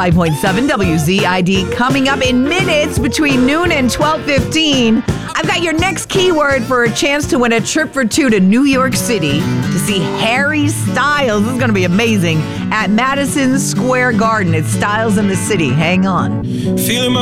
5.7 WZID coming up in minutes between noon and 12:15. I've got your next keyword for a chance to win a trip for two to New York City to see Harry Styles. This is going to be amazing at Madison Square Garden. It's Styles in the City. Hang on. Feeling my